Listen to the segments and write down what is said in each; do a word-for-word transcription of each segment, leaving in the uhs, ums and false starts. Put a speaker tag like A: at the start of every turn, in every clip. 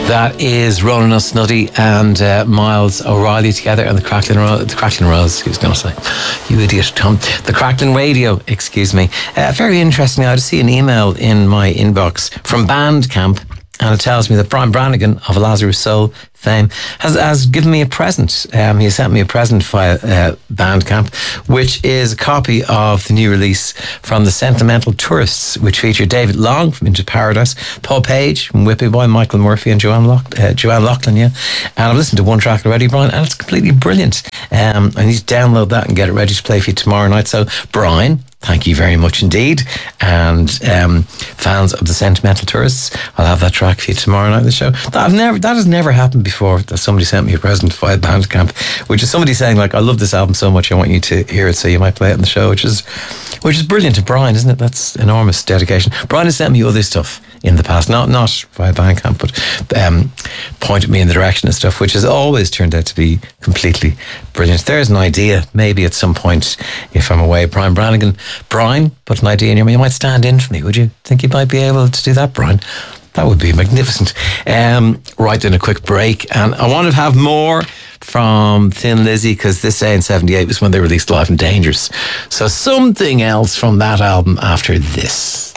A: That is Ronan O'Snuddy and uh, Miles O'Reilly together, and the Crackling Ro- the Crackling Rose. He was going to say, you idiot, Tom. The Crackling Radio, excuse me. Uh, very interesting. I just see an email in my inbox from Bandcamp, and it tells me that Brian Brannigan of Lazarus Soul fame has, has given me a present. Um, he sent me a present via uh, Bandcamp, which is a copy of the new release from the Sentimental Tourists, which featured David Long from Into Paradise, Paul Page from Whippy Boy, Michael Murphy and Joanne, Lock- uh, Joanne Loughlin, yeah. And I've listened to one track already, Brian, and it's completely brilliant. Um, I need to download that and get it ready to play for you tomorrow night. So, Brian, thank you very much indeed. And um, fans of the Sentimental Tourists, I'll have that track for you tomorrow night on the show. That, I've never, that has never happened before, that somebody sent me a present via Bandcamp, which is somebody saying, like, I love this album so much, I want you to hear it, so you might play it on the show, which is which is brilliant to Brian, isn't it? That's enormous dedication. Brian has sent me other stuff in the past, not not via Bandcamp, but um, pointed me in the direction of stuff, which has always turned out to be completely brilliant. There's an idea, maybe at some point, if I'm away, Brian Brannigan. Brian, put an idea in your mind. You might stand in for me, would you? Think you might be able to do that, Brian? That would be magnificent. Um, right, then a quick break. And I want to have more from Thin Lizzy, because this day in seventy-eight was when they released Live and Dangerous. So something else from that album after this.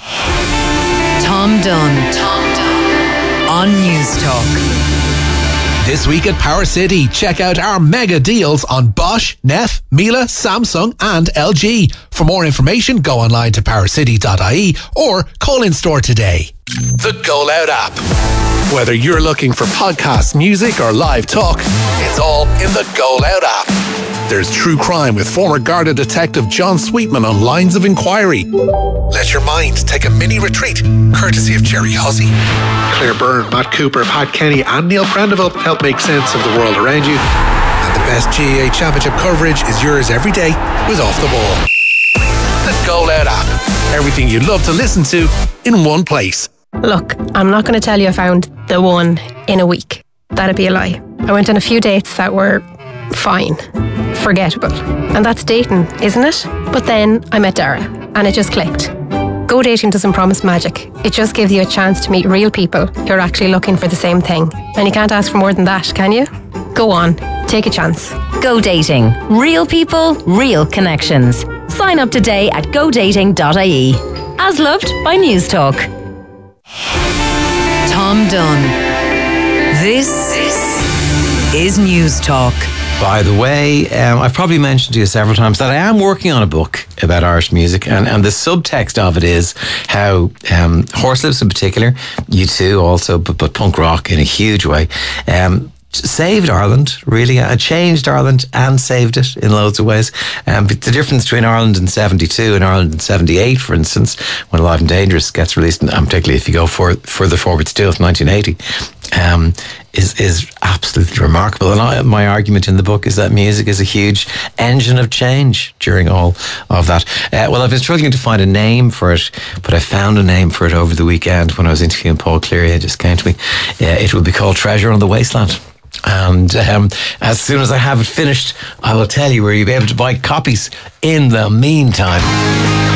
B: Tom Dunn. Tom Dunn. On News Talk.
C: This week at Power City, check out our mega deals on Bosch, Neff, Miele, Samsung and L G. For more information, go online to power city dot I E or call in store today. The Go Loud app. Whether you're looking for podcasts, music or live talk, it's all in the Go Loud app. There's true crime with former Garda detective John Sweetman on Lines of Inquiry. Let your mind take a mini retreat, courtesy of Jerry Hussey. Claire Byrne, Matt Cooper, Pat Kenny and Neil Prendeville help make sense of the world around you. And the best G A A Championship coverage is yours every day with Off the Ball. The Go Loud app. Everything you'd love to listen to in one place.
D: Look, I'm not going to tell you I found the one in a week. That'd be a lie. I went on a few dates that were fine, forgettable. And that's dating, isn't it? But then I met Dara and it just clicked. Go dating doesn't promise magic. It just gives you a chance to meet real people who are actually looking for the same thing. And you can't ask for more than that, can you? Go on, take a chance.
B: Go dating. Real people, real connections. Sign up today at go dating dot I E. As loved by News Talk. Tom Dunn. This is News Talk.
A: By the way, um, I've probably mentioned to you several times that I am working on a book about Irish music, and, and the subtext of it is how um, Horselips in particular, U two also, but, but punk rock in a huge way, um, saved Ireland, really. I changed Ireland and saved it in loads of ways. Um, but the difference between Ireland in seventy-two and Ireland in seventy-eight, for instance, when Alive and Dangerous gets released, and particularly if you go for, further forward still to nineteen eighty, um, is is absolutely remarkable. And I, my argument in the book is that music is a huge engine of change during all of that. Uh, well, I've been struggling to find a name for it, but I found a name for it over the weekend when I was interviewing Paul Cleary. It just came to me. Uh, it will be called Treasure on the Wasteland. And um, as soon as I have it finished, I will tell you where you'll be able to buy copies. In the meantime,